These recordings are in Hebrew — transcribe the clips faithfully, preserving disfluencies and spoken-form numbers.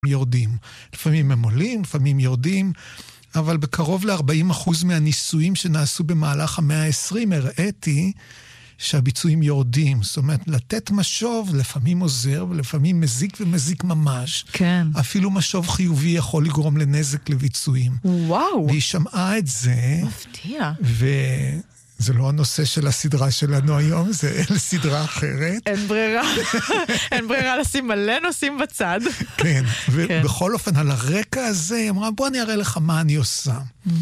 יורדים. לפעמים הם עולים, לפעמים יורדים, אבל בקרוב ל-ארבעים אחוז מהניסויים שנעשו במהלך המאה ה-עשרים, הראיתי שהביצועים יורדים. זאת אומרת, לתת משוב לפעמים עוזר, ולפעמים מזיק ומזיק ממש. כן. אפילו משוב חיובי יכול לגרום לנזק לביצועים. וואו. והיא שמעה את זה. מפתיע. וזה לא הנושא של הסדרה שלנו היום, זה סדרה אחרת. אין ברירה. אין ברירה לשים מלא נושאים בצד. כן, ובכל אופן, על הרקע הזה, היא אמרה, בוא אני אראה לך מה אני עושה.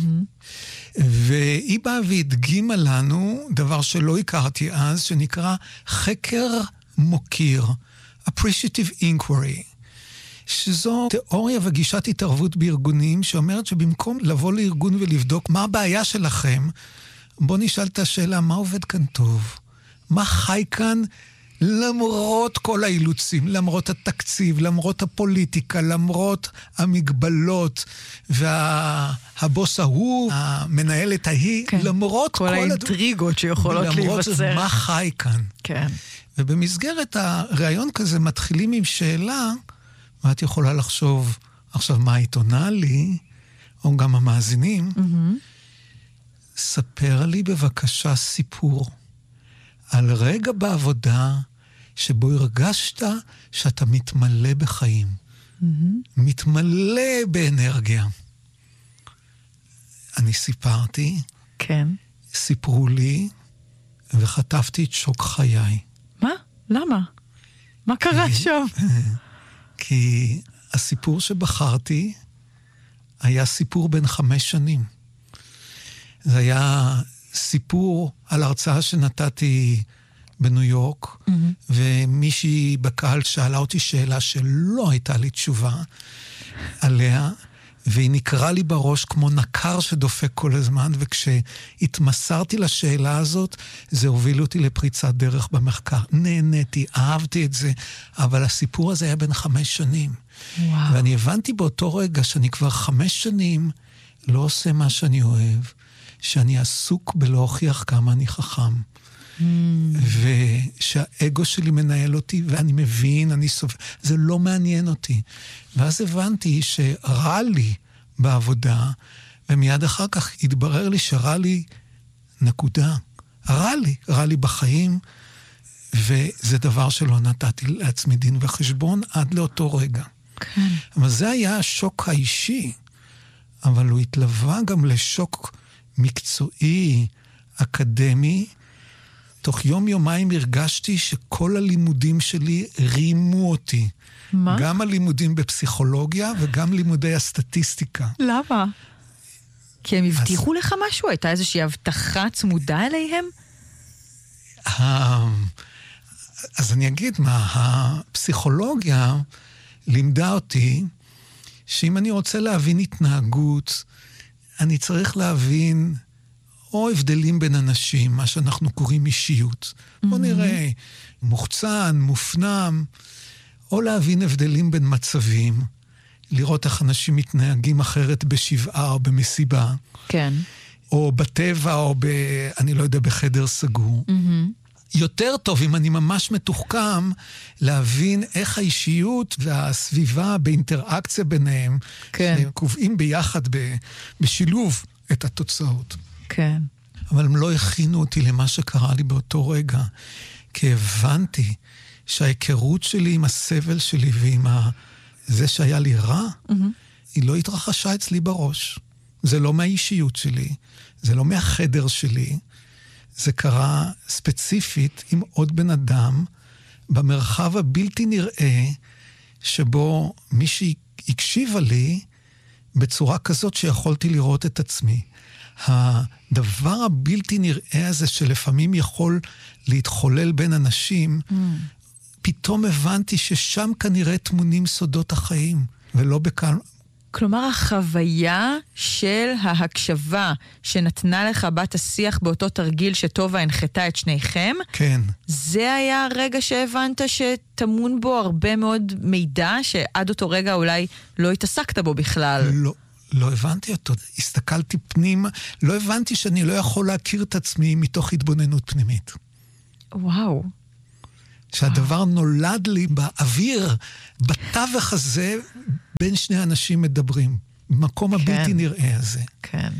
והיא באה והדגימה לנו דבר שלא הכרתי אז, שנקרא חקר מוקיר, appreciative inquiry, שזו תיאוריה וגישת התערבות בארגונים, שאומרת שבמקום לבוא לארגון ולבדוק מה הבעיה שלכם, בוא נשאל את השאלה, מה עובד כאן טוב? מה חי כאן למרות כל האילוצים, למרות התקציב, למרות הפוליטיקה, למרות המגבלות, והבוס ההוא, המנהלת ההיא, כן. למרות כל, כל האינטריגות הד... שיכולות להיווצר. למרות זה, מה חי כאן? כן. ובמסגרת הרעיון כזה מתחילים עם שאלה, ואת יכולה לחשוב, עכשיו מה היית עונה לי, או גם המאזינים, mm-hmm. ספר לי בבקשה סיפור על רגע בעבודה שבו הרגשת שאתה מתמלא בחיים. Mm-hmm. מתמלא באנרגיה. אני סיפרתי, כן. סיפרו לי, וחטפתי את שוק חיי. מה? למה? מה קרה כי, שם? כי הסיפור שבחרתי היה סיפור בן חמש שנים. זה היה סיפור על הרצאה שנתתי בניו יורק, mm-hmm. ומישהי בקהל שאלה אותי שאלה שלא הייתה לי תשובה עליה, והיא נקרא לי בראש כמו נקר שדופק כל הזמן, וכשהתמסרתי לשאלה הזאת, זה הוביל אותי לפריצת דרך במחקר. נהניתי, אהבתי את זה, אבל הסיפור הזה היה בין חמש שנים. וואו. ואני הבנתי באותו רגע שאני כבר חמש שנים לא עושה מה שאני אוהב, שאני עסוק בלהוכיח כמה אני חכם. Mm. ושהאגו שלי מנהל אותי, ואני מבין, אני סובל, זה לא מעניין אותי. ואז הבנתי שרע לי בעבודה, ומיד אחר כך התברר לי שרע לי נקודה. רע לי, רע לי בחיים, וזה דבר שלא נתתי לעצמי דין וחשבון עד לאותו רגע. כן. אבל זה היה השוק האישי, אבל הוא התלווה גם לשוק מקצועי, אקדמי. תוך יום יומיים הרגשתי שכל הלימודים שלי רימו אותי. מה? גם הלימודים בפסיכולוגיה וגם לימודי הסטטיסטיקה. למה? כי הם הבטיחו אז... לך משהו? הייתה איזושהי הבטחה צמודה אליהם? אז אני אגיד מה, הפסיכולוגיה לימדה אותי שאם אני רוצה להבין התנהגות, אני צריך להבין או הבדלים בין אנשים, מה שאנחנו קוראים אישיות. Mm-hmm. בוא נראה, מוחצן, מופנם, או להבין הבדלים בין מצבים, לראות איך אנשים מתנהגים אחרת בשבעה או במסיבה. כן. או בטבע או ב... אני לא יודע, בחדר סגור. Mm-hmm. יותר טוב, אם אני ממש מתוחכם, להבין איך האישיות והסביבה באינטראקציה ביניהם, כן. שקובעים ביחד ב... בשילוב את התוצאות. כן. אבל הם לא הכינו אותי למה שקרה לי באותו רגע, כי הבנתי שההיכרות שלי עם הסבל שלי ועם ה... זה שהיה לי רע, mm-hmm. היא לא התרחשה אצלי בראש. זה לא מהאישיות שלי, זה לא מהחדר שלי, זה קרה ספציפית עם עוד בן אדם, במרחב הבלתי נראה, שבו מישהי הקשיבה לי, בצורה כזאת שיכולתי לראות את עצמי. הדבר הבלתי נראה הזה שלפעמים יכול להתחולל בין אנשים, mm. פתאום הבנתי ששם כנראה תמונים סודות החיים, ולא בכאן. כלומר, החוויה של ההקשבה שנתנה לך בת השיח באותו תרגיל שטובה הנחתה את שניכם, כן. זה היה הרגע שהבנת שתמון בו הרבה מאוד מידע, שעד אותו רגע אולי לא התעסקת בו בכלל. לא. לא הבנתי אותו, הסתכלתי פנימה, לא הבנתי שאני לא יכול להכיר את עצמי מתוך התבוננות פנימית. וואו. שהדבר וואו. נולד לי באוויר, בתווך הזה, בין שני אנשים מדברים, במקום כן. הבלתי נראה הזה. כן.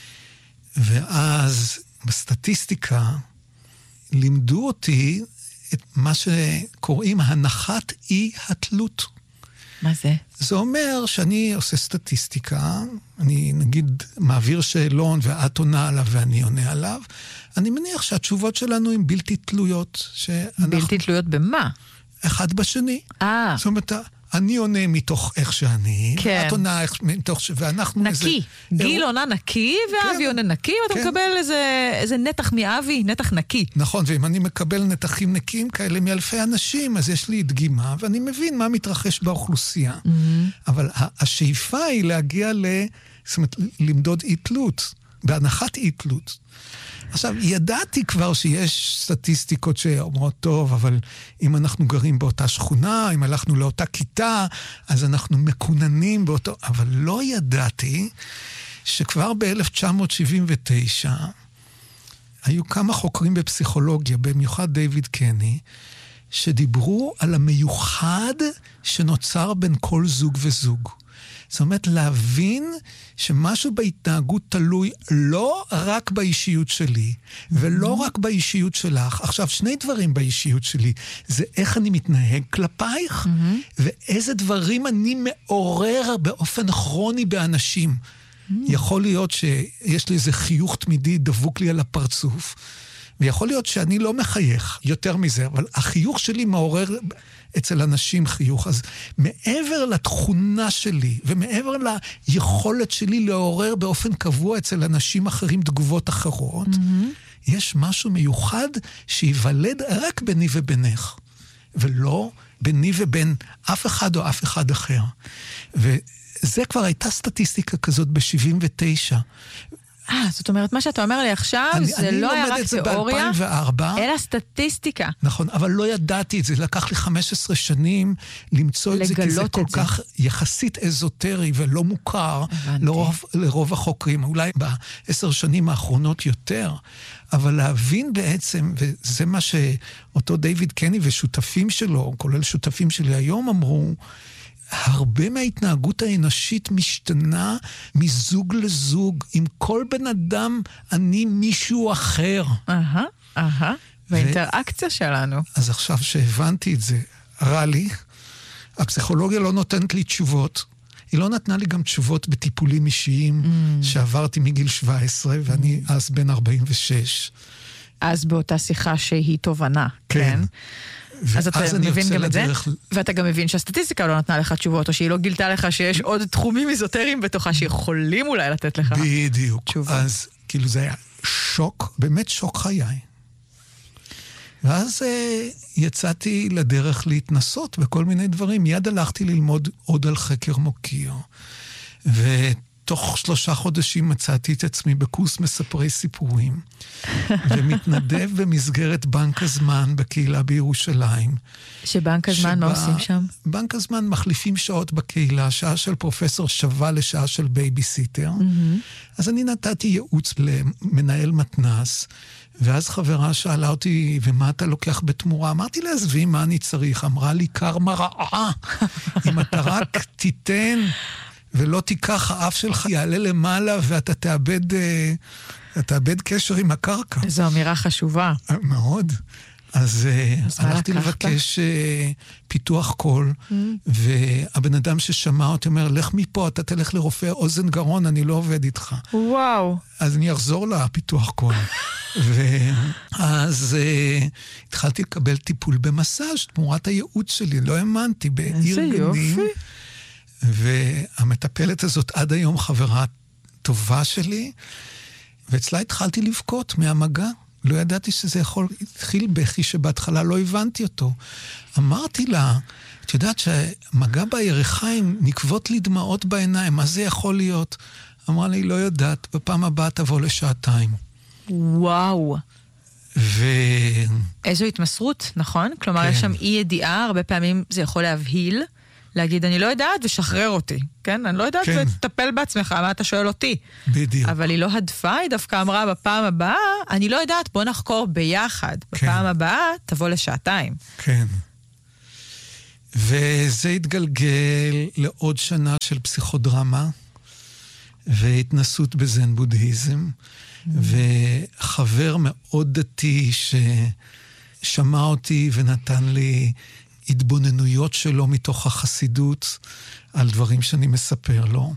ואז בסטטיסטיקה לימדו אותי את מה שקוראים הנחת אי התלות. מה זה? זה אומר שאני עושה סטטיסטיקה, אני נגיד מעביר שאלון ואת עונה עליו ואני עונה עליו, אני מניח שהתשובות שלנו הן בלתי תלויות. שאנחנו... בלתי תלויות במה? אחד בשני. אה. זאת אומרת, אני עונה מתוך איך שאני, כן. ואת עונה מתוך ש... ואנחנו נקי. איזה... גיל עונה נקי, ואבי עונה נקי, ואתה כן. מקבל איזה, איזה נתח מאבי, נתח נקי. נכון, ואם אני מקבל נתחים נקיים כאלה מאלפי אנשים, אז יש לי דגימה, ואני מבין מה מתרחש באוכלוסייה. Mm-hmm. אבל השאיפה היא להגיע ל... זאת אומרת, למדוד אי תלות, בהנחת אי תלות. עכשיו, ידעתי כבר שיש סטטיסטיקות שאומרות טוב, אבל אם אנחנו גרים באותה שכונה, אם הלכנו לאותה כיתה, אז אנחנו מקוננים באותו... אבל לא ידעתי שכבר ב-אלף תשע מאות שבעים ותשע היו כמה חוקרים בפסיכולוגיה, במיוחד דיוויד קני, שדיברו על המיוחד שנוצר בין כל זוג וזוג. זאת אומרת, להבין שמשהו בהתנהגות תלוי לא רק באישיות שלי, ולא רק באישיות שלך. עכשיו, שני דברים באישיות שלי, זה איך אני מתנהג כלפייך, ואיזה דברים אני מעורר באופן כרוני באנשים. יכול להיות שיש לי איזה חיוך תמידי דבוק לי על הפרצוף, ויכול להיות שאני לא מחייך יותר מזה, אבל החיוך שלי מעורר אצל אנשים חיוך. אז מעבר לתכונה שלי, ומעבר ליכולת שלי לעורר באופן קבוע אצל אנשים אחרים תגובות אחרות, mm-hmm. יש משהו מיוחד שיוולד רק ביני ובינך, ולא ביני ובין אף אחד או אף אחד אחר. וזה כבר הייתה סטטיסטיקה כזאת ב-שבעים ותשע. אה, זאת אומרת, מה שאתה אומר לי עכשיו, אני, זה אני לא היה רק את זה תיאוריה, ב-אלפיים וארבע, אלא סטטיסטיקה. נכון, אבל לא ידעתי את זה, לקח לי חמש עשרה שנים למצוא את זה, כי זה כל כך יחסית אזוטרי ולא מוכר לרוב, לרוב החוקרים, אולי בעשר שנים האחרונות יותר, אבל להבין בעצם, וזה מה שאותו דיוויד קני ושותפים שלו, כולל שותפים שלי היום אמרו, הרבה מההתנהגות האנושית משתנה מזוג לזוג. עם כל בן אדם אני מישהו אחר. אהה, אהה. והאינטראקציה שלנו. אז עכשיו שהבנתי את זה, רע לי, הפסיכולוגיה לא נותנת לי תשובות. היא לא נתנה לי גם תשובות בטיפולים אישיים mm. שעברתי מגיל שבע עשרה, ואני אז בן ארבעים ושש. אז באותה שיחה שהיא תובנה, כן? כן. אז אתה מבין גם את זה, ואתה גם מבין שהסטטיסטיקה לא נתנה לך תשובות, או שהיא לא גילתה לך שיש עוד תחומים איזוטריים בתוכה שיכולים אולי לתת לך תשובות. בדיוק. אז כאילו זה היה שוק, באמת שוק חיי. ואז יצאתי לדרך להתנסות בכל מיני דברים. מיד הלכתי ללמוד עוד על חקר מוקיר. ותוך שלושה חודשים מצאתי את עצמי בקורס מספרי סיפורים, ומתנדב במסגרת בנק הזמן בקהילה בירושלים. שבנק הזמן, מה עושים שם? בנק הזמן מחליפים שעות בקהילה, שעה של פרופסור שווה לשעה של בייביסיטר. אז אני נתתי ייעוץ למנהל מתנ"ס, ואז חברה שאלה אותי, ומה אתה לוקח בתמורה? אמרתי לה, עזבי, מה אני צריך? אמרה לי, קרמה רעה. אם אתה רק תיתן ולא תיקח, האף שלך יעלה למעלה, ואתה תאבד, אתה תאבד קשר עם הקרקע. זו אמירה חשובה. מאוד. אז הלכתי לבקש פיתוח קול, והבן אדם ששמע אותי אומר, לך מפה, אתה תלך לרופא אוזן גרון, אני לא עובד איתך. וואו. אז אני אחזור לפיתוח קול. ואז התחלתי לקבל טיפול במסאז' תמורת הייעוץ שלי, לא האמנתי, בעיר גנים. והמטפלת הזאת עד היום חברה טובה שלי, ואצלה התחלתי לבכות מהמגע. לא ידעתי שזה יכול, התחיל בכי שבהתחלה לא הבנתי אותו. אמרתי לה, את יודעת שמגע בירכיים נקבות לי דמעות בעיניים, מה זה יכול להיות? אמרה לי, לא יודעת, בפעם הבאה תבוא לשעתיים. וואו. ו... איזו התמסרות, נכון? כלומר, כן. יש שם אי ידיעה, הרבה פעמים זה יכול להבהיל, להגיד, אני לא יודעת ושחרר אותי, כן? אני לא יודעת כן. ותטפל בעצמך, מה אתה שואל אותי? בדיוק. אבל היא לא הדפה, היא דווקא אמרה בפעם הבאה, אני לא יודעת, בוא נחקור ביחד. כן. בפעם הבאה, תבוא לשעתיים. כן. וזה התגלגל לעוד שנה של פסיכודרמה, והתנסות בזן בודהיזם, mm. וחבר מאוד דתי ששמע אותי ונתן לי התבוננויות שלו מתוך החסידות על דברים שאני מספר לו.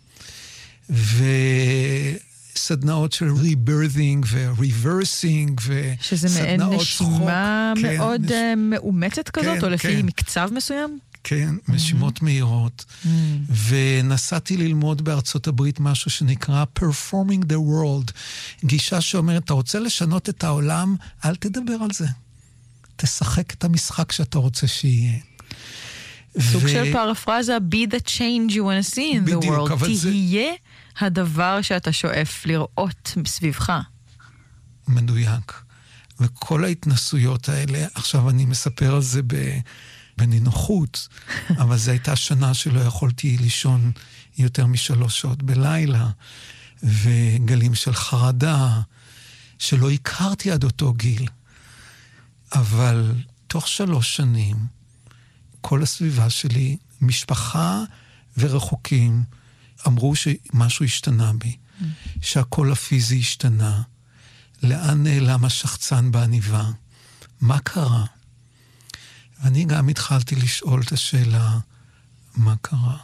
וסדנאות של rebirthing ו-reversing וסדנאות צחוק. שזה מעין נשימה כן, מאוד נש... מאומצת כזאת, כן, או לפי כן. מקצב מסוים? כן, נשימות mm-hmm. מהירות. Mm-hmm. ונסעתי ללמוד בארצות הברית משהו שנקרא performing the world. גישה שאומרת, אתה רוצה לשנות את העולם, אל תדבר על זה. תשחק את המשחק שאתה רוצה שיהיה. סוג ו... של פרפרזה, be the change you want to see in the world. תהיה זה... הדבר שאתה שואף לראות סביבך. מדויק. וכל ההתנסויות האלה, עכשיו אני מספר על זה ב... בנינוחות, אבל זו הייתה שנה שלא יכולתי לישון יותר משלוש שעות בלילה, וגלים של חרדה, שלא הכרתי עד אותו גיל. אבל תוך שלוש שנים, כל הסביבה שלי, משפחה ורחוקים, אמרו שמשהו השתנה בי, mm. שהכל הפיזי השתנה, לאן נעלם השחצן בעניבה, מה קרה? ואני גם התחלתי לשאול את השאלה, מה קרה?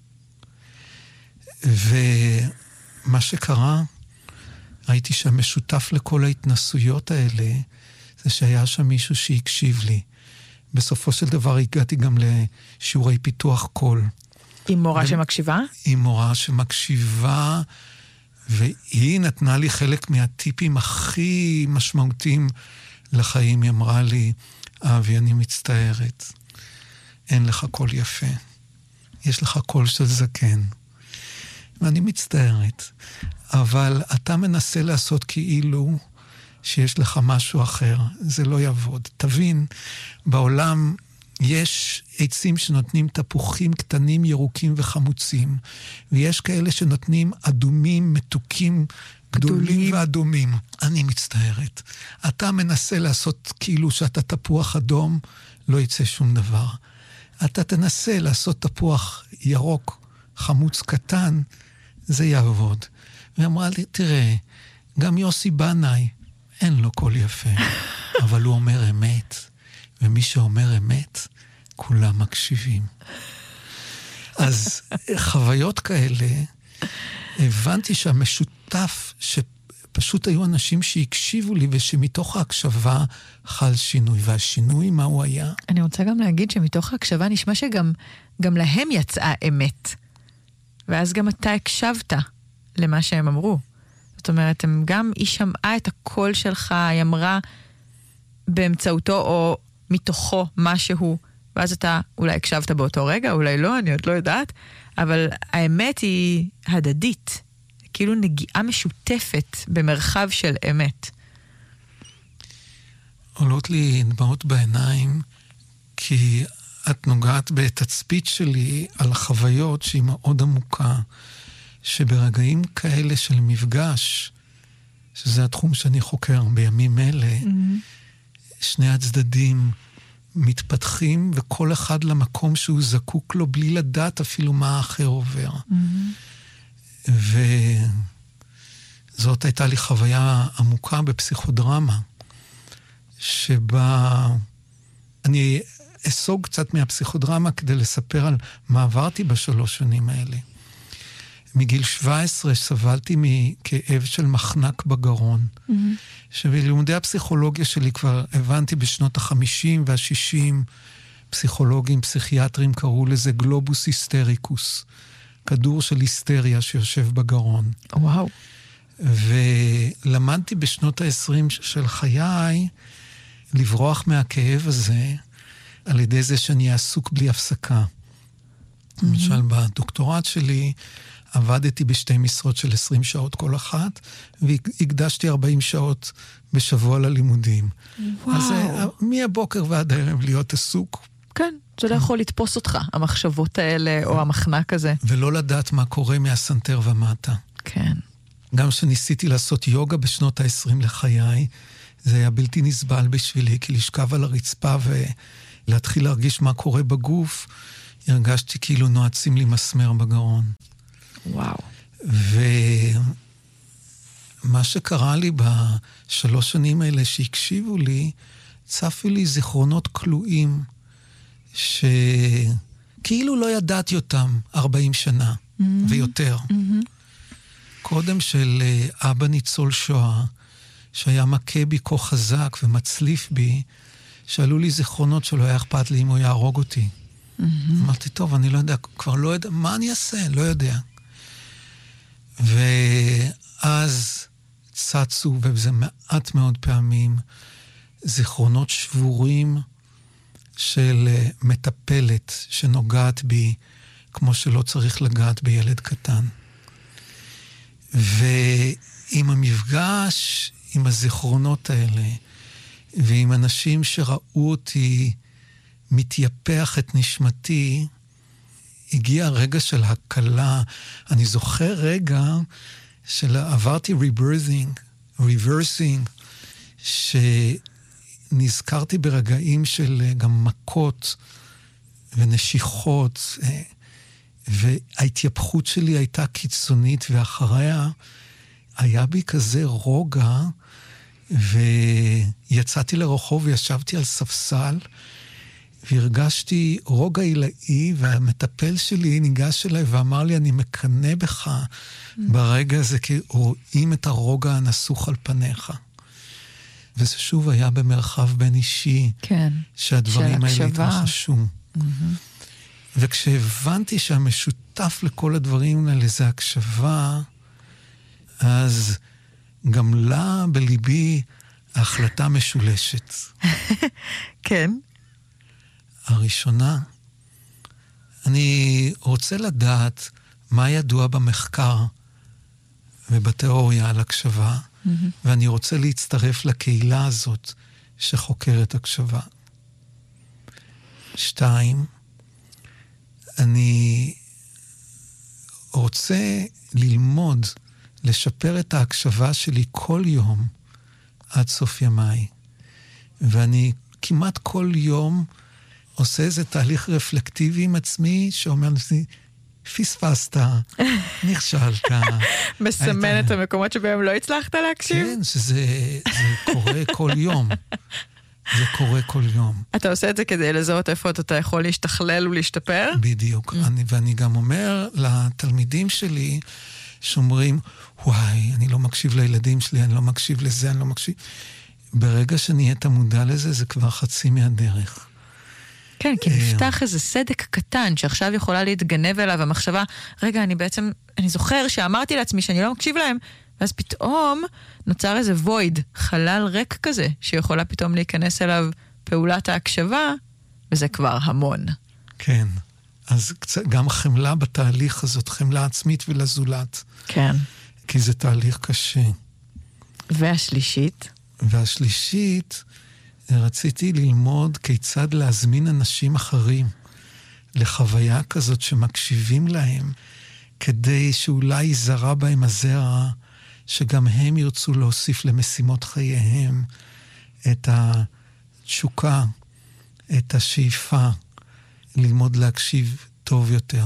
ומה שקרה, ראיתי שהמשותף לכל ההתנסויות האלה, זה שהיה שם מישהו שהקשיב לי. בסופו של דבר הגעתי גם לשיעורי פיתוח קול. עם מורה ו... שמקשיבה? עם מורה שמקשיבה, והיא נתנה לי חלק מהטיפים הכי משמעותיים לחיים. היא אמרה לי, אבי, אני מצטערת. אין לך קול יפה. יש לך קול של זקן. ואני מצטערת. אבל אתה מנסה לעשות כאילו שיש לך משהו אחר. זה לא יעבוד. תבין, בעולם יש עצים שנותנים תפוחים קטנים, ירוקים וחמוצים. ויש כאלה שנותנים אדומים, מתוקים, גדולים, גדולים ואדומים. אני מצטערת. אתה מנסה לעשות כאילו שאתה תפוח אדום, לא יצא שום דבר. אתה תנסה לעשות תפוח ירוק, חמוץ קטן, זה יעבוד. והיא אמרה לי, תראה, גם יוסי בנאי, אין לו קול יפה, אבל הוא אומר אמת, ומי שאומר אמת, כולם מקשיבים. אז חוויות כאלה, הבנתי שהמשותף, שפשוט היו אנשים שהקשיבו לי, ושמתוך ההקשבה חל שינוי. והשינוי, מה הוא היה? אני רוצה גם להגיד שמתוך ההקשבה נשמע שגם גם להם יצאה אמת. ואז גם אתה הקשבת למה שהם אמרו. זאת אומרת, הם גם, היא שמעה את הקול שלך, היא אמרה באמצעותו או מתוכו משהו, ואז אתה אולי הקשבת באותו רגע, אולי לא, אני עוד לא יודעת, אבל האמת היא הדדית, כאילו נגיעה משותפת במרחב של אמת. עולות לי דמעות בעיניים, כי את נוגעת בתצפית שלי על החוויות שהיא מאוד עמוקה, שברגעים כאלה של מפגש, שזה התחום שאני חוקר בימים אלה, mm-hmm. שני הצדדים מתפתחים, וכל אחד למקום שהוא זקוק לו, בלי לדעת אפילו מה האחר עובר. Mm-hmm. וזאת הייתה לי חוויה עמוקה בפסיכודרמה, שבה אני אסוג קצת מהפסיכודרמה כדי לספר על מה עברתי בשלוש שנים האלה. מגיל שבע עשרה סבלתי מכאב של מחנק בגרון, mm-hmm. שבלימודי הפסיכולוגיה שלי כבר הבנתי בשנות החמישים והשישים, פסיכולוגים, פסיכיאטרים קראו לזה גלובוס היסטריקוס, כדור של היסטריה שיושב בגרון. וואו. ולמדתי בשנות העשרים של חיי לברוח מהכאב הזה, על ידי זה שאני עסוק בלי הפסקה. Mm-hmm. למשל, בדוקטורט שלי, עבדתי בשתי משרות של עשרים שעות כל אחת, והקדשתי ארבעים שעות בשבוע ללימודים. וואו. אז מהבוקר ועד הערב להיות עסוק. כן, זה לא יכול לתפוס אותך, המחשבות האלה או המחנק הזה. ולא לדעת מה קורה מהסנטר ומטה. כן. גם שניסיתי לעשות יוגה בשנות ה-עשרים לחיי, זה היה בלתי נסבל בשבילי, כי לשכב על הרצפה להתחיל להרגיש מה קורה בגוף, הרגשתי כאילו נועצים לי מסמר בגרון. וואו. ומה שקרה לי בשלוש שנים האלה שהקשיבו לי, צפו לי זיכרונות כלואים, שכאילו לא ידעתי אותם ארבעים שנה mm-hmm. ויותר. Mm-hmm. קודם של אבא ניצול שואה, שהיה מכה בי כה חזק ומצליף בי, שעלו לי זיכרונות שלא היה אכפת לי אם הוא יהרוג אותי. Mm-hmm. אמרתי, טוב, אני לא יודע, כבר לא יודע, מה אני אעשה? לא יודע. ואז צצו, וזה מעט מאוד פעמים, זיכרונות שבורים של מטפלת שנוגעת בי, כמו שלא צריך לגעת בילד קטן. ועם המפגש, עם הזיכרונות האלה, ועם אנשים שראו אותי מתייפח את נשמתי, הגיע הרגע של הקלה. אני זוכר רגע של עברתי rebirthing, reversing, שנזכרתי ברגעים של גם מכות ונשיכות, וההתייפחות שלי הייתה קיצונית, ואחריה היה בי כזה רוגע, ויצאתי לרחוב וישבתי על ספסל, והרגשתי רוגע עילאי, והמטפל שלי ניגש אליי ואמר לי, אני מקנא בך mm. ברגע הזה, כי רואים את הרוגע הנסוך על פניך. וזה שוב היה במרחב בין אישי, כן, שהדברים האלה התרחשו. Mm-hmm. וכשהבנתי שהמשותף לכל הדברים האלה זה הקשבה, אז גם לה בליבי ההחלטה משולשת. כן. הראשונה, אני רוצה לדעת מה ידוע במחקר ובתיאוריה על הקשבה, mm-hmm. ואני רוצה להצטרף לקהילה הזאת שחוקרת הקשבה. שתיים, אני רוצה ללמוד, לשפר את ההקשבה שלי כל יום עד סוף ימיי. ואני כמעט כל יום עושה איזה תהליך רפלקטיבי עם עצמי, שאומר לי, פספסת, נכשלת. מסמן את המקומות שבהם לא הצלחת להקשיב? כן, שזה קורה כל יום. זה קורה כל יום. אתה עושה את זה כדי לזהות איפה אתה יכול להשתכלל ולהשתפר? בדיוק. אני, ואני גם אומר לתלמידים שלי, שאומרים, וואי, אני לא מקשיב לילדים שלי, אני לא מקשיב לזה, אני לא מקשיב. ברגע שנהיה את המודע לזה, זה כבר חצי מהדרך. כן, כי נפתח איזה סדק קטן, שעכשיו יכולה להתגנב אליו המחשבה, רגע, אני בעצם, אני זוכר שאמרתי לעצמי שאני לא מקשיב להם, ואז פתאום נוצר איזה וויד, חלל ריק כזה, שיכולה פתאום להיכנס אליו פעולת ההקשבה, וזה כבר המון. כן, אז קצת, גם חמלה בתהליך הזאת, חמלה עצמית ולזולת. כן. כי זה תהליך קשה. והשלישית? והשלישית, רציתי ללמוד כיצד להזמין אנשים אחרים לחוויה כזאת שמקשיבים להם, כדי שאולי יזרע בהם הזרע, שגם הם ירצו להוסיף למשימות חייהם את התשוקה, את השאיפה, ללמוד להקשיב טוב יותר.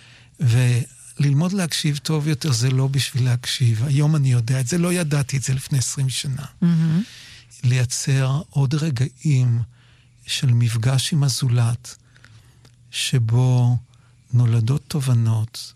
וללמוד להקשיב טוב יותר זה לא בשביל להקשיב. היום אני יודע את זה, לא ידעתי את זה לפני עשרים שנה. Mm-hmm. לייצר עוד רגעים של מפגש עם הזולת, שבו נולדות תובנות,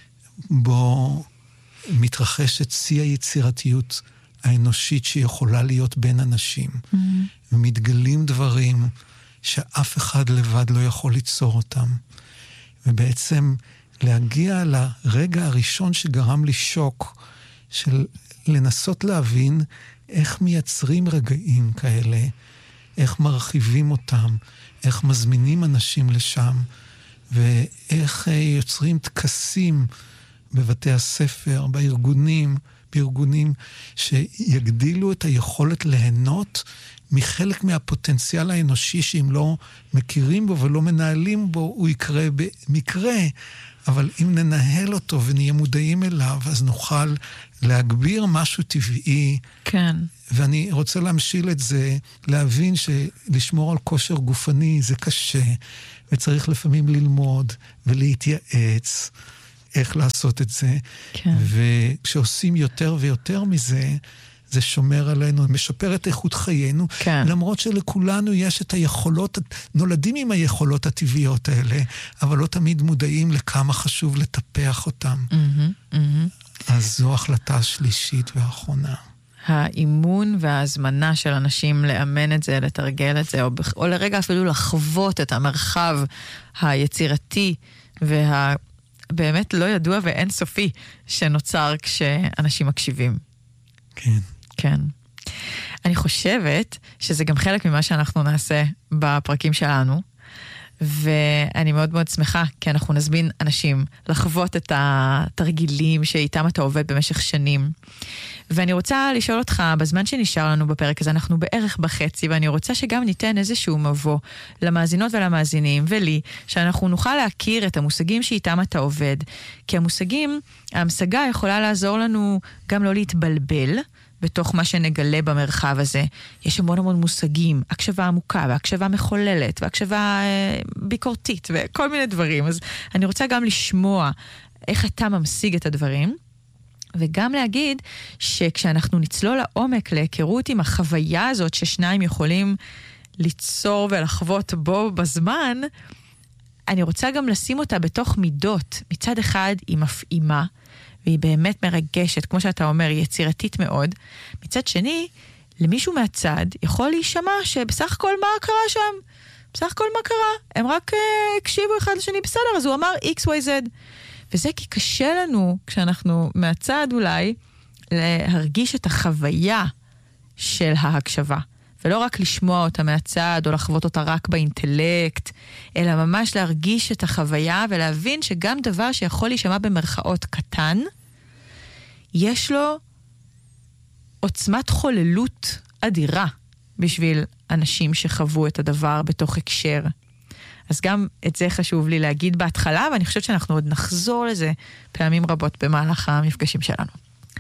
בו מתרחשת שיא היצירתיות האנושית שיכולה להיות בין אנשים, mm-hmm. ומתגלים דברים שאף אחד לבד לא יכול ליצור אותם. ובעצם להגיע לרגע הראשון שגרם לי שוק, של לנסות להבין איך מייצרים רגעים כאלה, איך מרחיבים אותם, איך מזמינים אנשים לשם, ואיך יוצרים תקסים בבתי הספר, בארגונים, בארגונים שיגדילו את היכולת ליהנות מחלק מהפוטנציאל האנושי שאם לא מכירים בו ולא מנהלים בו, הוא יקרה במקרה. אבל אם ננהל אותו ונהיה מודעים אליו, אז נוכל להגביר משהו טבעי. כן. ואני רוצה להמשיל את זה, להבין שלשמור על כושר גופני זה קשה, וצריך לפעמים ללמוד ולהתייעץ איך לעשות את זה. כן. וכשעושים יותר ויותר מזה, זה שומר עלינו, משפר את איכות חיינו, כן. למרות שלכולנו יש את היכולות, נולדים עם היכולות הטבעיות האלה, אבל לא תמיד מודעים לכמה חשוב לטפח אותם. Mm-hmm, mm-hmm. אז זו החלטה השלישית והאחרונה. האימון וההזמנה של אנשים לאמן את זה, לתרגל את זה, או, או לרגע אפילו לחוות את המרחב היצירתי והבאמת לא ידוע ואין סופי שנוצר כשאנשים מקשיבים. כן. כן. אני חושבת שזה גם חלק ממה שאנחנו נעשה בפרקים שלנו, ואני מאוד מאוד שמחה, כי אנחנו נזמין אנשים לחוות את התרגילים שאיתם אתה עובד במשך שנים. ואני רוצה לשאול אותך, בזמן שנשאר לנו בפרק הזה, אנחנו בערך בחצי, ואני רוצה שגם ניתן איזשהו מבוא למאזינות ולמאזינים, ולי, שאנחנו נוכל להכיר את המושגים שאיתם אתה עובד. כי המושגים, ההמשגה יכולה לעזור לנו גם לא להתבלבל, בתוך מה שנגלה במרחב הזה. יש המון המון מושגים, הקשבה עמוקה, והקשבה מחוללת, והקשבה אה, ביקורתית, וכל מיני דברים. אז אני רוצה גם לשמוע איך אתה ממשיג את הדברים, וגם להגיד שכשאנחנו נצלול לעומק להיכרות עם החוויה הזאת ששניים יכולים ליצור ולחוות בו בזמן, אני רוצה גם לשים אותה בתוך מידות. מצד אחד היא מפעימה, והיא באמת מרגשת, כמו שאתה אומר, יצירתית מאוד. מצד שני, למישהו מהצד יכול להישמע שבסך הכל מה קרה שם? בסך הכל מה קרה? הם רק uh, הקשיבו אחד לשני בסדר, אז הוא אמר אקס וואי זד. וזה כי קשה לנו, כשאנחנו מהצד אולי, להרגיש את החוויה של ההקשבה. ולא רק לשמוע אותה מהצד, או לחוות אותה רק באינטלקט, אלא ממש להרגיש את החוויה, ולהבין שגם דבר שיכול להישמע במרכאות קטן, יש לו עוצמת חוללות אדירה, בשביל אנשים שחוו את הדבר בתוך הקשר. אז גם את זה חשוב לי להגיד בהתחלה, ואני חושבת שאנחנו עוד נחזור לזה פעמים רבות במהלך המפגשים שלנו.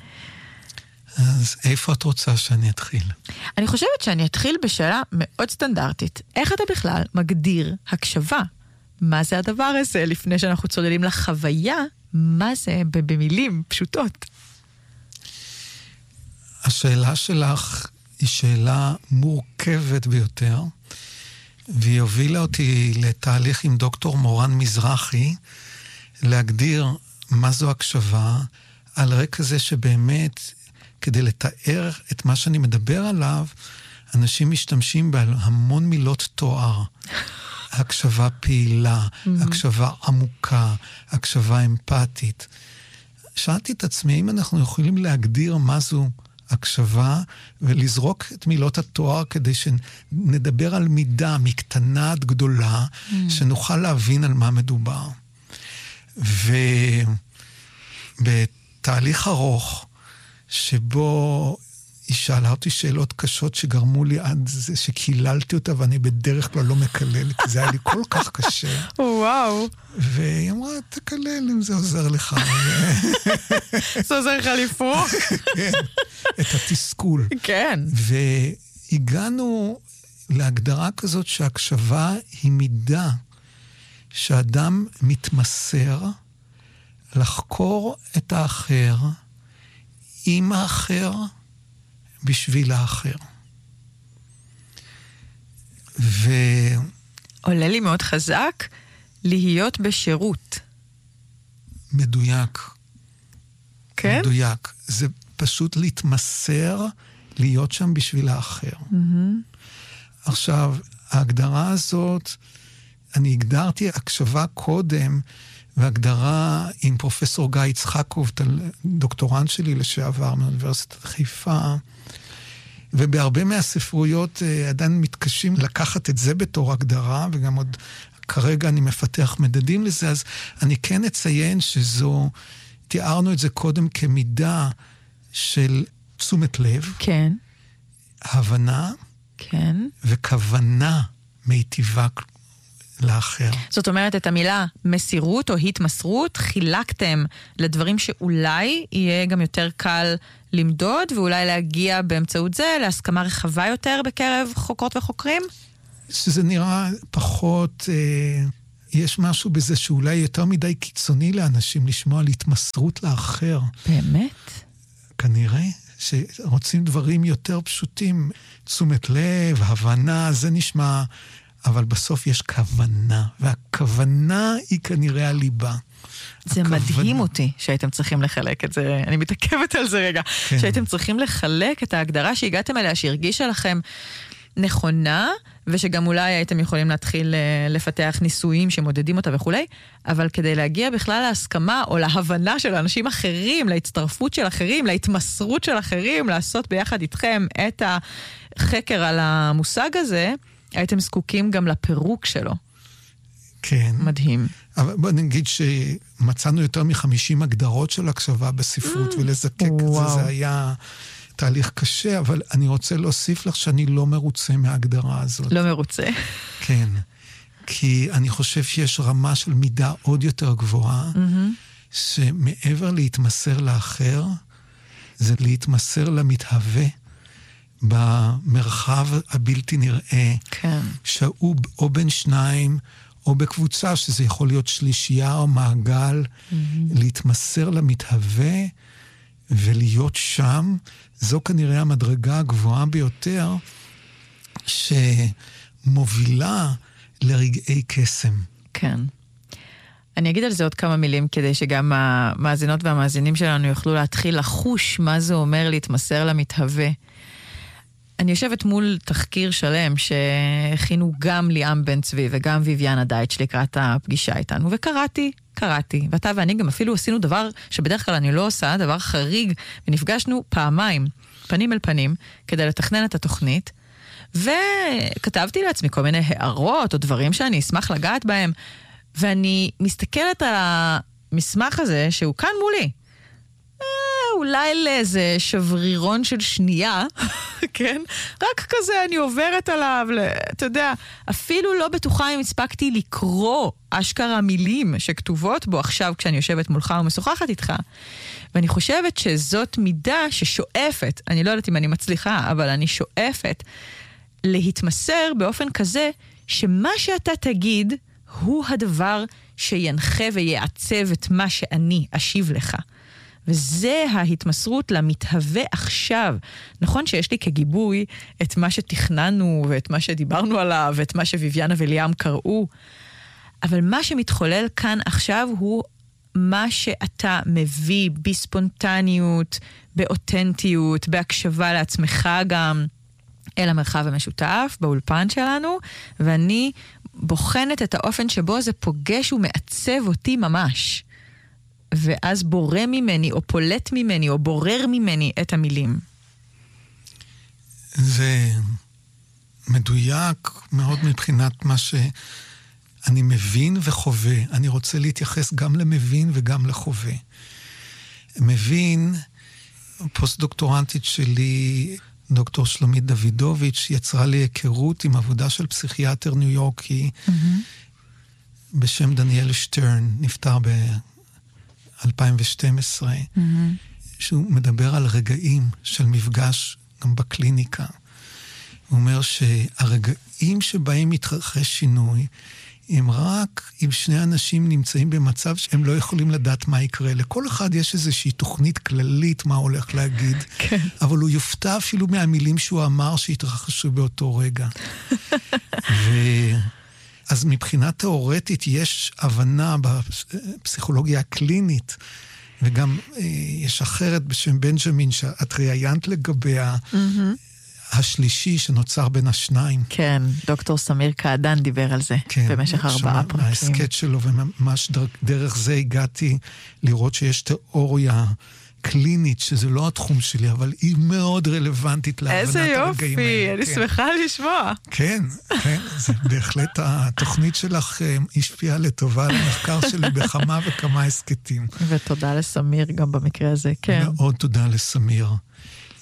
אז איפה את רוצה שאני אתחיל? אני חושבת שאני אתחיל בשאלה מאוד סטנדרטית. איך אתה בכלל מגדיר הקשבה? מה זה הדבר הזה לפני שאנחנו צוללים לחוויה? מה זה במילים פשוטות? השאלה שלך היא שאלה מורכבת ביותר, והיא הובילה אותי לתהליך עם דוקטור מורן מזרחי, להגדיר מה זו הקשבה, על רקע זה שבאמת, כדי לתאר את מה שאני מדבר עליו, אנשים משתמשים בהמון מילות תואר. הקשבה פעילה, הקשבה עמוקה, הקשבה אמפתית. שאלתי את עצמי, אם אנחנו יכולים להגדיר מה זו הקשבה, ולזרוק את מילות התואר כדי שנדבר על מידה מקטנה עד גדולה, mm. שנוכל להבין על מה מדובר. ובתהליך ארוך, שבו היא שאלה אותי שאלות קשות שגרמו לי עד זה שקיללתי אותה, ואני בדרך כלל לא מקלל, כי זה היה לי כל כך קשה. וואו. והיא אמרה, תקלל אם זה עוזר לך. זה עוזר לך לפרוק? כן, את התסכול. כן. והגענו להגדרה כזאת שהקשבה היא מידה שאדם מתמסר לחקור את האחר עם האחר בשביל האחר. ו... עולה לי מאוד חזק להיות בשירות. מדויק. כן? מדויק. זה פשוט להתמסר, להיות שם בשביל האחר. Mm-hmm. עכשיו, ההגדרה הזאת, אני הגדרתי הקשבה קודם, והגדרה עם פרופסור גיא יצחקוב, דוקטורנט שלי לשעבר מאוניברסיטת חיפה, ובהרבה מהספרויות עדיין מתקשים לקחת את זה בתור הגדרה, וגם עוד כרגע אני מפתח מדדים לזה, אז אני כן אציין שזו, תיארנו את זה קודם כמידה של תשומת לב, כן. הבנה, כן. וכוונה מיטיבה לאחר. זאת אומרת, את המילה מסירות או התמסרות חילקתם לדברים שאולי יהיה גם יותר קל למדוד, ואולי להגיע באמצעות זה להסכמה רחבה יותר בקרב חוקרות וחוקרים? שזה נראה פחות, אה, יש משהו בזה שאולי יותר מדי קיצוני לאנשים לשמוע על התמסרות לאחר. באמת? כנראה שרוצים דברים יותר פשוטים, תשומת לב, הבנה, זה נשמע, אבל בסוף יש כוונה, והכוונה היא כנראה הליבה. זה הכוונה. מדהים אותי שהייתם צריכים לחלק את זה, אני מתעכבת על זה רגע, כן. שהייתם צריכים לחלק את ההגדרה שהגעתם אליה, שהרגישה לכם נכונה, ושגם אולי הייתם יכולים להתחיל לפתח ניסויים שמודדים אותה וכו', אבל כדי להגיע בכלל להסכמה או להבנה של אנשים אחרים, להצטרפות של אחרים, להתמסרות של אחרים, לעשות ביחד איתכם את החקר על המושג הזה, הייתם זקוקים גם לפירוק שלו. כן. מדהים. אבל בוא נגיד שמצאנו יותר מחמישים הגדרות של הקשבה בספרות, mm, ולזקק את זה, זה היה תהליך קשה, אבל אני רוצה להוסיף לך שאני לא מרוצה מההגדרה הזאת. לא מרוצה. כן. כי אני חושב שיש רמה של מידה עוד יותר גבוהה, mm-hmm. שמעבר להתמסר לאחר, זה להתמסר למתהווה, במרחב הבלתי נראה, כן. שהוא או בין שניים, או בקבוצה, שזה יכול להיות שלישייה או מעגל, mm-hmm. להתמסר למתהווה ולהיות שם, זו כנראה המדרגה הגבוהה ביותר, שמובילה לרגעי קסם. כן. אני אגיד על זה עוד כמה מילים, כדי שגם המאזינות והמאזינים שלנו יוכלו להתחיל לחוש מה זה אומר להתמסר למתהווה. אני יושבת מול תחקיר שלם שהכינו גם ליאם בן צבי וגם ויביאנה דייטש לקראת הפגישה איתנו, וקראתי, קראתי, ואתה ואני גם אפילו עשינו דבר שבדרך כלל אני לא עושה, דבר חריג, ונפגשנו פעמיים, פנים אל פנים, כדי לתכנן את התוכנית, וכתבתי לעצמי כל מיני הערות או דברים שאני אשמח לגעת בהם, ואני מסתכלת על המסמך הזה שהוא כאן מולי, אולי לאיזה שברירון של שנייה, כן? רק כזה אני עוברת עליו, אתה יודע, אפילו לא בטוחה אם הספקתי לקרוא אשכרה מילים שכתובות בו עכשיו כשאני יושבת מולך ומשוחחת איתך. ואני חושבת שזאת מידה ששואפת, אני לא יודעת אם אני מצליחה, אבל אני שואפת להתמסר באופן כזה שמה שאתה תגיד הוא הדבר שינחה ויעצב את מה שאני אשיב לך. וזה ההתמסרות למתהווה עכשיו. נכון שיש לי כגיבוי את מה שתכננו ואת מה שדיברנו עליו ואת מה שוויביאנה וליאם קראו, אבל מה שמתחולל כאן עכשיו הוא מה שאתה מביא בספונטניות, באותנטיות, בהקשבה לעצמך גם, אל המרחב המשותף, באולפן שלנו, ואני בוחנת את האופן שבו זה פוגש ומעצב אותי ממש. ואז בורא ממני, או פולט ממני, או בורר ממני את המילים. זה מדויק מאוד מבחינת מה שאני מבין וחווה. אני רוצה להתייחס גם למבין וגם לחווה. מבין, פוסט-דוקטורנטית שלי, דוקטור שלומית דוידוביץ', יצרה לי היכרות עם עבודה של פסיכיאטר ניו יורקי, mm-hmm. בשם דניאל שטרן, נפטר ב... אלפיים ושתים עשרה, mm-hmm. שהוא מדבר על רגעים של מפגש גם בקליניקה. הוא אומר שהרגעים שבהם מתרחש שינוי, הם רק אם שני אנשים נמצאים במצב שהם לא יכולים לדעת מה יקרה. לכל אחד יש איזושהי תוכנית כללית מה הולך להגיד, כן. אבל הוא יופתע אפילו מהמילים שהוא אמר שהתרחשו באותו רגע. ו... אז מבחינה תיאורטית יש הבנה בפסיכולוגיה הקלינית, וגם אה, יש אחרת בשם בנג'מין שאת ראיינת לגביה, mm-hmm. השלישי שנוצר בין השניים. כן, דוקטור סמיר קעדן דיבר על זה כן, במשך ארבעה פרקים. ההסקט שלו, וממש דרך, דרך זה הגעתי לראות שיש תיאוריה קלינית, שזה לא התחום שלי, אבל היא מאוד רלוונטית להבנת הרגעים האלה. איזה יופי, אני שמחה לשמוע. כן, כן, זה בהחלט התוכנית שלך השפיעה לטובה על המחקר שלי בכמה וכמה הסקטים. ותודה לסמיר גם במקרה הזה, כן. מאוד תודה לסמיר.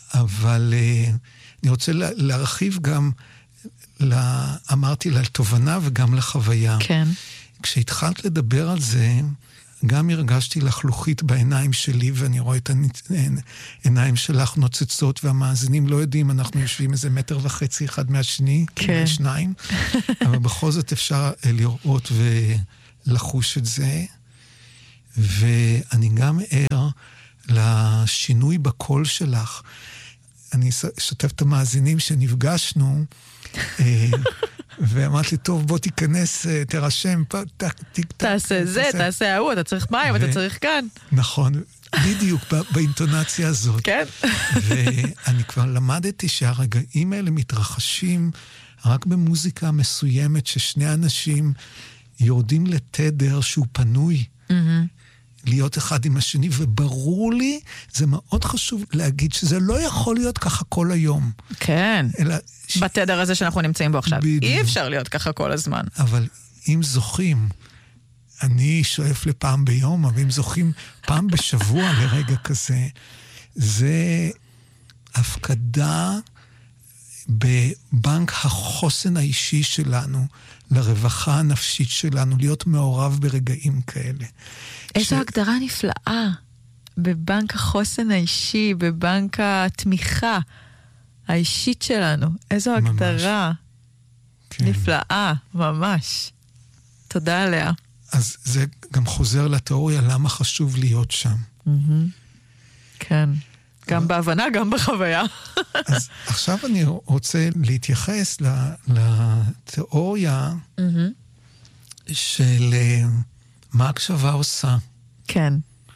אבל אני רוצה להרחיב גם, אמרתי לה, לתובנה וגם לחוויה. כן. כשהתחלת לדבר על זה, גם הרגשתי לחלוכית בעיניים שלי, ואני רואה את העיניים שלך נוצצות, והמאזינים לא יודעים, אנחנו יושבים איזה מטר וחצי אחד מהשני, כן. שניים, אבל בכל זאת אפשר לראות ולחוש את זה. ואני גם ער לשינוי בקול שלך. אני אשתף את המאזינים שנפגשנו, ואמרת לי, טוב, בוא תיכנס, תרשם, תעשה זה, תעשה ההוא, אתה צריך מים, אתה צריך כאן. נכון, בדיוק באינטונציה הזאת. כן. ואני כבר למדתי שהרגעים האלה מתרחשים רק במוזיקה מסוימת, ששני אנשים יורדים לתדר שהוא פנוי. להיות אחד עם השני, וברור לי, זה מאוד חשוב להגיד שזה לא יכול להיות ככה כל היום. כן, אלא ש... בתדר הזה שאנחנו נמצאים בו עכשיו. בדיוק. אי אפשר להיות ככה כל הזמן. אבל אם זוכים, אני שואף לפעם ביום, אבל אם זוכים פעם בשבוע לרגע כזה, זה הפקדה בבנק החוסן האישי שלנו, לרווחה הנפשית שלנו, להיות מעורב ברגעים כאלה. איזו ש... הגדרה נפלאה. בבנק החוסן האישי, בבנק התמיכה האישית שלנו. איזו ממש. הגדרה כן. נפלאה, ממש. תודה עליה. אז זה גם חוזר לתיאוריה למה חשוב להיות שם. Mm-hmm. כן. גם בהבנה, גם בחוויה. אז עכשיו אני רוצה להתייחס לתיאוריה של מה הקשבה עושה. כן.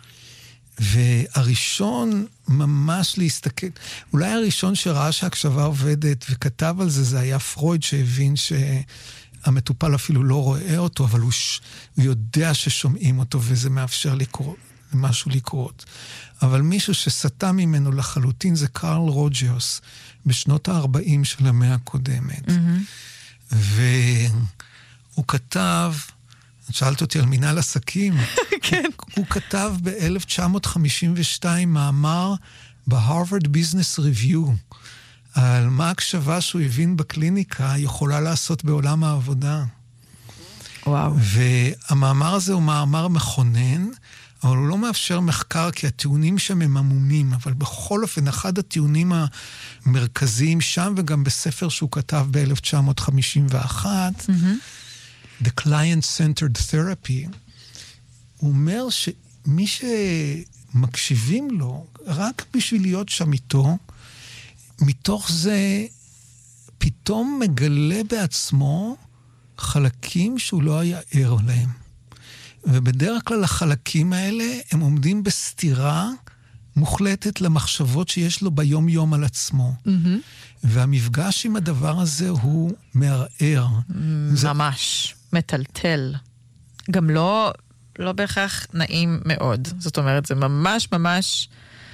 והראשון ממש להסתכל, אולי הראשון שראה שהקשבה עובדת וכתב על זה, זה היה פרויד שהבין שהמטופל אפילו לא רואה אותו, אבל הוא, ש... הוא יודע ששומעים אותו וזה מאפשר לקרוא, למשהו לקרות. אבל מישהו שסטה ממנו לחלוטין זה קרל רוג'רס, בשנות ה-ארבעים של המאה הקודמת. Mm-hmm. והוא כתב, שאלת אותי על מנהל עסקים, כן. הוא, הוא כתב ב-אלף תשע מאות חמישים ושתיים מאמר בהרווארד ביזנס ריוויו, על מה הקשבה שהוא הבין בקליניקה יכולה לעשות בעולם העבודה. וואו. והמאמר הזה הוא מאמר מכונן, אבל הוא לא מאפשר מחקר כי הטיעונים שם הם עמומים, אבל בכל אופן, אחד הטיעונים המרכזיים שם, וגם בספר שהוא כתב ב-אלף תשע מאות חמישים ואחת, mm-hmm. The Client-Centered Therapy, הוא אומר שמי שמקשיבים לו, רק בשביל להיות שם איתו, מתוך זה פתאום מגלה בעצמו חלקים שהוא לא היה ער להם. ובדרך כלל החלקים האלה הם עומדים בסתירה מוחלטת למחשבות שיש לו ביום יום על עצמו. Mm-hmm. והמפגש עם הדבר הזה הוא מערער. ממש, זה... מטלטל. גם לא, לא בהכרח נעים מאוד. זאת אומרת, זה ממש ממש...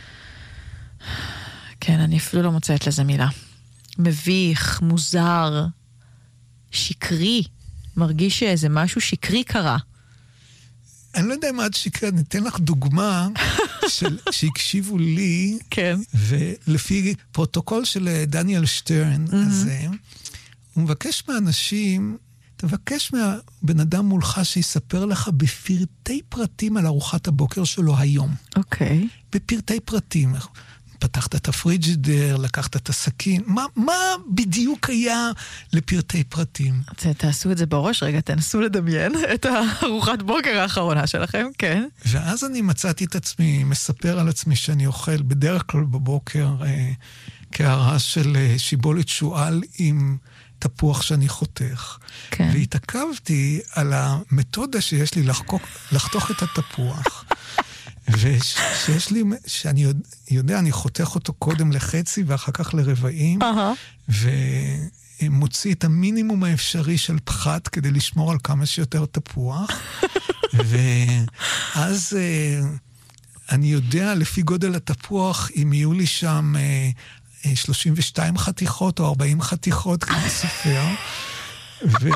כן, אני אפילו לא מוצאת לזה מילה. מביך, מוזר, שקרי. מרגיש שאיזה משהו שקרי קרה. אני לא יודע מה את שקרה, ניתן לך דוגמה של, שהקשיבו לי, כן. ולפי פרוטוקול של דניאל שטרן mm-hmm. הזה, הוא מבקש מאנשים, תבקש מהבן אדם מולך שיספר לך בפרטי פרטים על ארוחת הבוקר שלו היום. אוקיי. Okay. בפרטי פרטים. פתחת את הפריג'ידר, לקחת את הסכין, מה, מה בדיוק היה לפרטי פרטים? תעשו את זה בראש, רגע, תנסו לדמיין את הארוחת בוקר האחרונה שלכם, כן. ואז אני מצאתי את עצמי, מספר על עצמי שאני אוכל בדרך כלל בבוקר אה, קערה של אה, שיבולת שועל עם תפוח שאני חותך. כן. והתעכבתי על המתודה שיש לי לחקוק, לחתוך את התפוח. ושיש לי, שאני יודע, אני חותך אותו קודם לחצי ואחר כך לרבעים, uh-huh. ומוציא את המינימום האפשרי של פחת כדי לשמור על כמה שיותר תפוח. ואז אני יודע, לפי גודל התפוח, אם יהיו לי שם שלושים ושתיים חתיכות או ארבעים חתיכות כדי סופר. ו...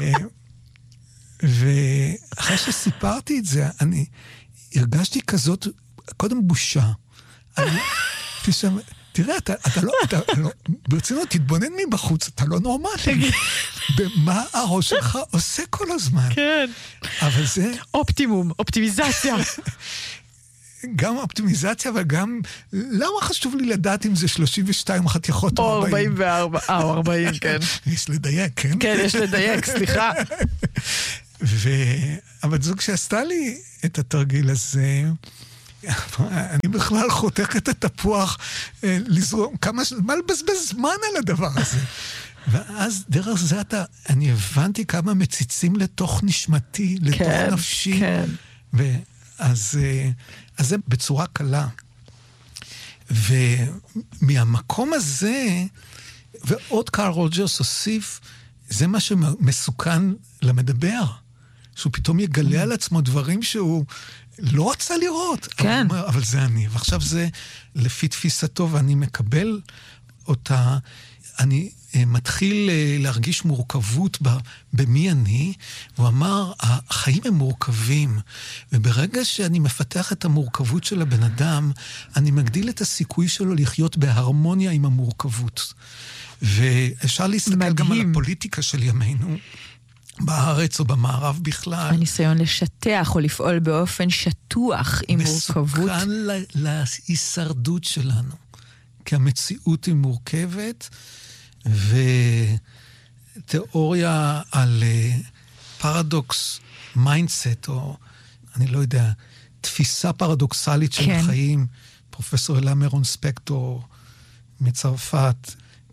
ואחרי שסיפרתי את זה, אני... הרגשתי כזאת, קודם בושה. אני, תראה, אתה, אתה לא, אתה לא, ברצינות, תתבונן מבחוץ, אתה לא נורמלי. במה הראש שלך עושה כל הזמן? כן. אבל זה... אופטימום, אופטימיזציה. גם אופטימיזציה, אבל גם... למה חשוב לי לדעת אם זה שלושים ושתיים חתיכות או ארבעים? או ארבעים וארבע, אה, או ארבעים, כן. יש לדייק, כן? כן, יש לדייק, סליחה. ו... אבל זו כשעשתה לי את התרגיל הזה, אני בכלל חותכת את התפוח, לזרום, כמה... מה לבזבז זמן על הדבר הזה? ואז דרך זה אתה, אני הבנתי כמה מציצים לתוך נשמתי, לתוך כן, נפשי. כן. ואז אז זה בצורה קלה. ומהמקום הזה, ועוד קארל רוג'רס הוסיף, זה מה שמסוכן למדבר. שהוא פתאום יגלה על עצמו דברים שהוא לא רצה לראות. כן. אבל, אבל זה אני. ועכשיו זה לפי תפיסתו, ואני מקבל אותה, אני מתחיל להרגיש מורכבות במי אני, הוא אמר, החיים הם מורכבים, וברגע שאני מפתח את המורכבות של הבן אדם, אני מגדיל את הסיכוי שלו לחיות בהרמוניה עם המורכבות. ואפשר להסתכל מדהים. גם על הפוליטיקה של ימינו, בארץ או במערב בכלל. הניסיון לשטח או לפעול באופן שטוח עם מורכבות. מסוכן להישרדות שלנו, כי המציאות היא מורכבת, ותיאוריה על פרדוקס מיינדסט, או אני לא יודע, תפיסה פרדוקסלית של כן. החיים, פרופסור אלה מרון ספקטור מצרפת,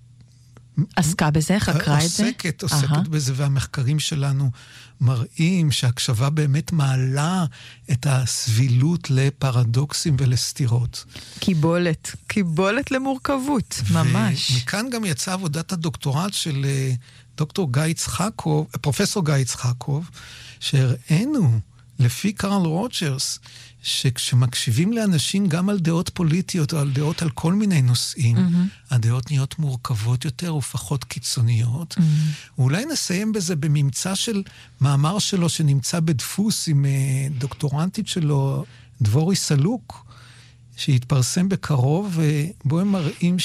עסקה בזה, חקרה את זה? עוסקת, עוסקת uh-huh. בזה, והמחקרים שלנו מראים שהקשבה באמת מעלה את הסבילות לפרדוקסים ולסתירות. קיבולת, קיבולת למורכבות, ממש. ומכאן גם יצאה עבודת הדוקטורט של דוקטור גיא יצחקוב, פרופסור גיא יצחקוב, שהראינו לפי קארל רוג'רס, שכשמקשיבים לאנשים גם על דעות פוליטיות או על דעות על כל מיני נושאים, mm-hmm. הדעות נהיות מורכבות יותר ופחות קיצוניות. Mm-hmm. ואולי נסיים בזה בממצא של מאמר שלו שנמצא בדפוס עם דוקטורנטית שלו, דבורי סלוק, שהתפרסם בקרוב, ובו הם מראים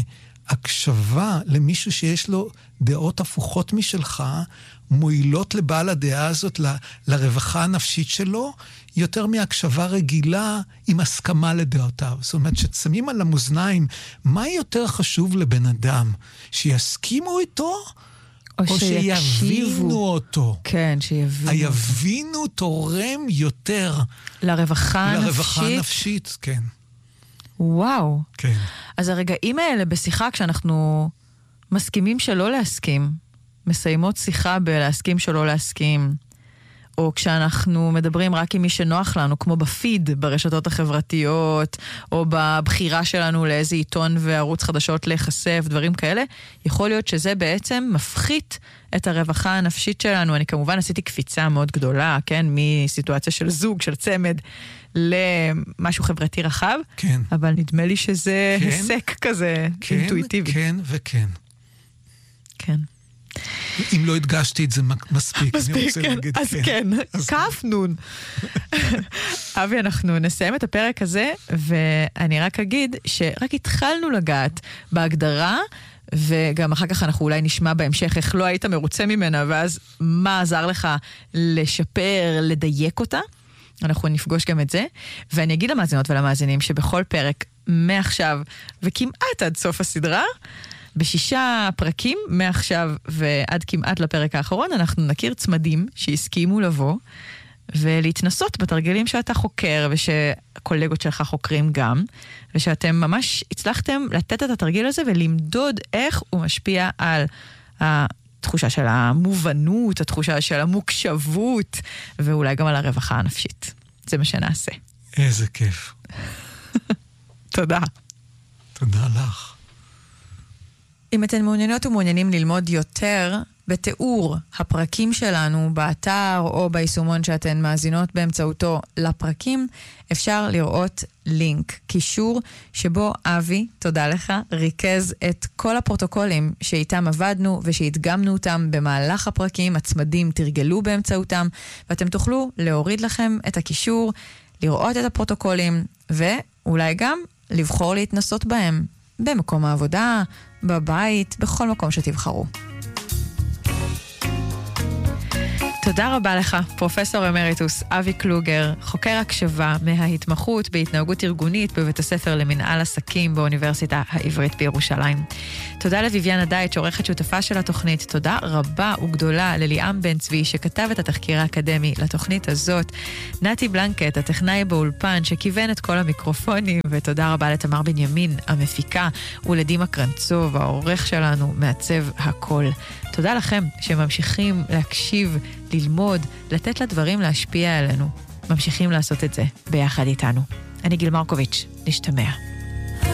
שהקשבה למישהו שיש לו דעות הפוכות משלך, מועילות לבעל הדעה הזאת, ל, לרווחה הנפשית שלו, יותר מהקשבה רגילה עם הסכמה לדעותיו. זאת אומרת, ששמים על המאזניים, מה יותר חשוב לבן אדם? שיסכימו איתו, או, או שיבינו אותו? כן, שיבינו. היבינו תורם יותר. לרווחה הנפשית? לרווחה הנפשית, כן. וואו. כן. אז הרגעים האלה בשיחה, כשאנחנו מסכימים שלא להסכים, מסיימות שיחה בלהסכים שלא להסכים, או כשאנחנו מדברים רק עם מי שנוח לנו, כמו בפיד ברשתות החברתיות, או בבחירה שלנו לאיזה עיתון וערוץ חדשות להיחשף, דברים כאלה, יכול להיות שזה בעצם מפחית את הרווחה הנפשית שלנו. אני כמובן עשיתי קפיצה מאוד גדולה, כן, מסיטואציה של זוג, של צמד, למשהו חברתי רחב, כן. אבל נדמה לי שזה כן. הסק כזה כן, אינטואיטיבי. כן וכן. כן. אם לא הדגשתי את זה מספיק, מספיק, אני רוצה כן. להגיד אז כן. כן, אז כף נון. אבי, אנחנו נסיים את הפרק הזה, ואני רק אגיד שרק התחלנו לגעת בהגדרה, וגם אחר כך אנחנו אולי נשמע בהמשך איך לא היית מרוצה ממנה, ואז מה עזר לך לשפר, לדייק אותה. אנחנו נפגוש גם את זה, ואני אגיד למאזינות ולמאזינים שבכל פרק מעכשיו וכמעט עד סוף הסדרה, בשישה פרקים, מעכשיו ועד כמעט לפרק האחרון, אנחנו נכיר צמדים שהסכימו לבוא ולהתנסות בתרגילים שאתה חוקר, ושקולגות שלך חוקרים גם, ושאתם ממש הצלחתם לתת את התרגיל הזה ולמדוד איך הוא משפיע על התחושה של המובנות, התחושה של המוקשבות, ואולי גם על הרווחה הנפשית. זה מה שנעשה. איזה כיף. תודה. תודה לך. אם אתן מעוניינות ומעוניינים ללמוד יותר בתיאור הפרקים שלנו באתר או ביישומון שאתן מאזינות באמצעותו לפרקים, אפשר לראות לינק, קישור שבו אבי, תודה לך, ריכז את כל הפרוטוקולים שאיתם עבדנו ושהתגמנו אותם במהלך הפרקים, הצמדים תרגלו באמצעותם, ואתם תוכלו להוריד לכם את הקישור, לראות את הפרוטוקולים ואולי גם לבחור להתנסות בהם במקום העבודה, בבית, בכל מקום שתבחרו. תודה רבה לך, פרופסור אמריטוס אבי קלוגר, חוקר הקשבה מההתמחות בהתנהגות ארגונית בבית הספר למנהל עסקים באוניברסיטה העברית בירושלים. תודה לויביאן הדייט, שעורכת שותפה של התוכנית. תודה רבה וגדולה לליאם בן צבי, שכתב את התחקיר האקדמי לתוכנית הזאת. נתי בלנקט, הטכנאי באולפן, שכיוון את כל המיקרופונים, ותודה רבה לתמר בנימין, המפיקה, ולדימה קרנצוב, העורך שלנו, מעצב הכל. תודה לכם שממשיכים להקשיב, ללמוד, לתת לדברים להשפיע עלינו. ממשיכים לעשות את זה ביחד איתנו. אני גיל מרקוביץ', נשתמע.